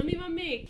Na mi van még?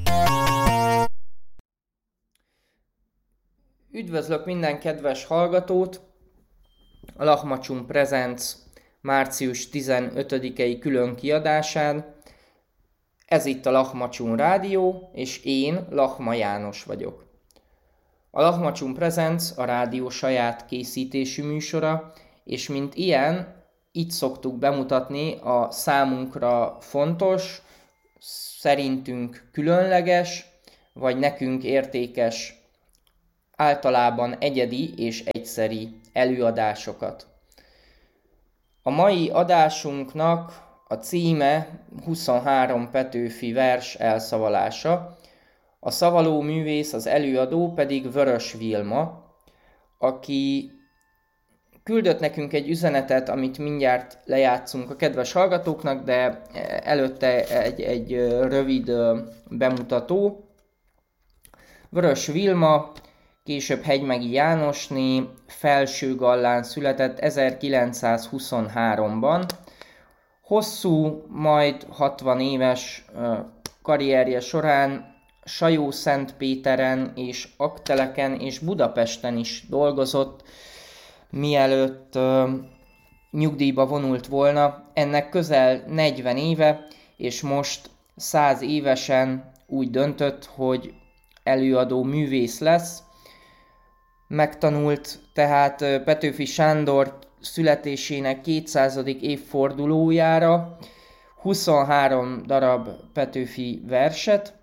Üdvözlök minden kedves hallgatót! A Lachmacsum Presents március 15-i külön kiadásán. Ez itt a Lachmacsum Rádió, és én Lachma János vagyok. A Lachmacsum Presents a rádió saját készítésű műsora, és mint ilyen, itt szoktuk bemutatni a számunkra fontos, szerintünk különleges, vagy nekünk értékes, általában egyedi és egyszeri előadásokat. A mai adásunknak a címe 23 Petőfi vers elszavalása, a szavaló művész, az előadó pedig Vörös Vilma, aki küldött nekünk egy üzenetet, amit mindjárt lejátszunk a kedves hallgatóknak, de előtte egy rövid bemutató. Vörös Vilma, később Hegymegi Jánosné, Felsőgallán született 1923-ban. Hosszú, majd 60 éves karrierje során Sajó-Szentpéteren és Aggteleken és Budapesten is dolgozott, mielőtt nyugdíjba vonult volna. Ennek közel 40 éve, és most 100 évesen úgy döntött, hogy előadó művész lesz. Megtanult tehát Petőfi Sándor születésének 200. évfordulójára 23 darab Petőfi verset.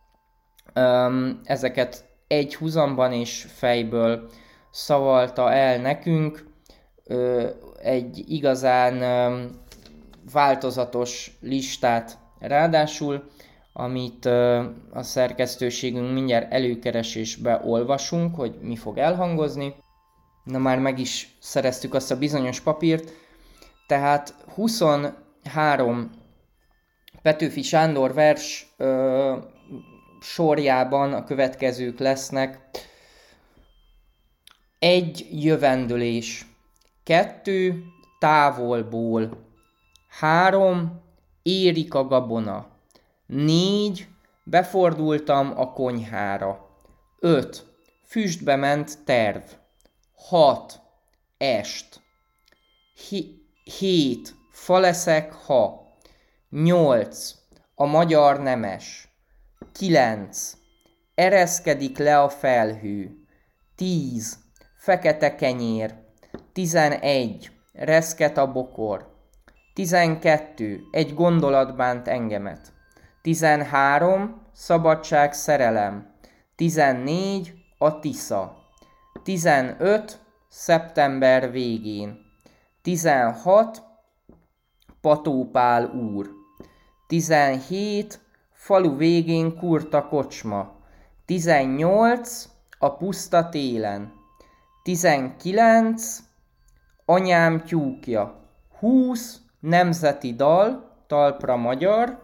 Ezeket egy huzamban és fejből szavalta el nekünk. Egy igazán változatos listát ráadásul, amit a szerkesztőségünk mindjárt előkeresésbe olvasunk, hogy mi fog elhangozni. Na, már meg is szereztük azt a bizonyos papírt. Tehát 23 Petőfi Sándor vers sorjában a következők lesznek. 1. Jövendőlés. 2. Távolból. 3. Érik a gabona. 4. Befordultam a konyhára. 5. Füstbe ment terv. 6. Est. 7. Fa leszek, ha. 8. A magyar nemes. 9. Ereszkedik le a felhő. 10. Fekete kenyér. 11. Reszket a bokor. 12. Egy gondolat bánt engemet. 13. Szabadság, szerelem. 14. A Tisza. 15. Szeptember végén. 16. Pató Pál úr. 17. Falu végén kurta kocsma. 18. A puszta télen. 19. Anyám tyúkja. 20. Nemzeti dal, talpra magyar.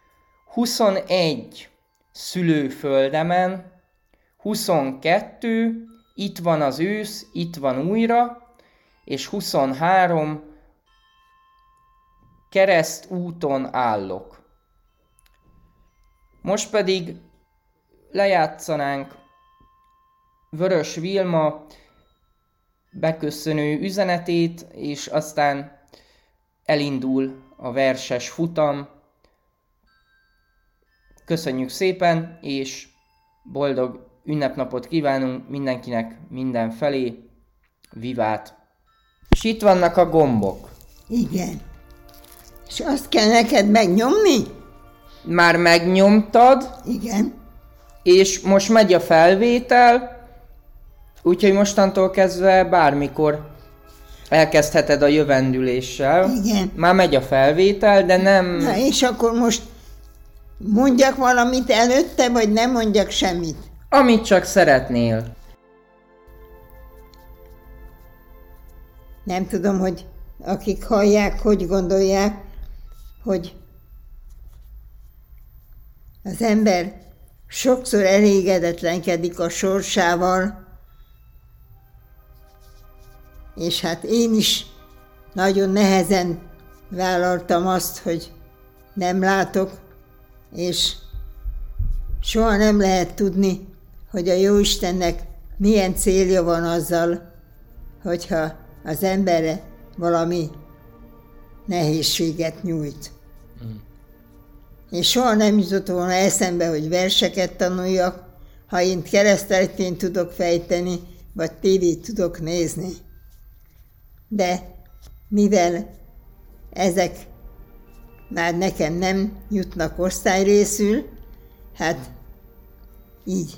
21. Szülőföldemen. 22. Itt van az ősz, itt van újra. És 23. Keresztúton állok. Most pedig lejátszanánk Vörös Vilma beköszönő üzenetét, és aztán elindul a verses futam. Köszönjük szépen, és boldog ünnepnapot kívánunk mindenkinek mindenfelé. Vivát! És itt vannak a gombok. Igen. És azt kell neked megnyomni? Már megnyomtad, Igen. és most megy a felvétel, úgyhogy mostantól kezdve bármikor elkezdheted a jövendüléssel. Igen. Már megy a felvétel, de nem... Na és akkor most mondjak valamit előtte, vagy nem mondjak semmit? Amit csak szeretnél. Nem tudom, hogy akik hallják, hogy gondolják, hogy az ember sokszor elégedetlenkedik a sorsával, és hát én is nagyon nehezen vállaltam azt, hogy nem látok, és soha nem lehet tudni, hogy a Jóistennek milyen célja van azzal, hogyha az emberre valami nehézséget nyújt. És soha nem jutott volna eszembe, hogy verseket tanuljak, ha én kereszteltényt tudok fejteni, vagy tévét tudok nézni. De mivel ezek már nekem nem jutnak osztályrészül, hát így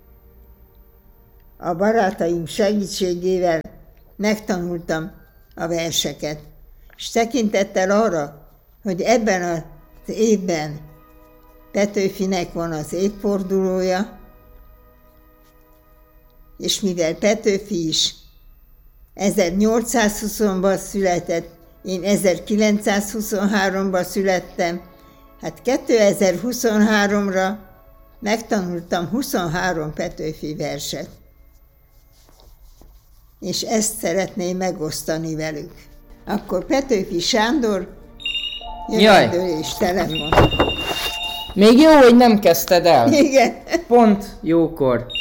a barátaim segítségével megtanultam a verseket. És tekintettel arra, hogy ebben az évben Petőfinek van az évfordulója, és mivel Petőfi is 1820-ban született, én 1923-ban születtem, hát 2023-ra megtanultam 23 Petőfi verset. És ezt szeretném megosztani velük. Akkor Petőfi Sándor, jövendőlés telefon. Még jó, hogy nem kezdted el. Igen. Pont jókor.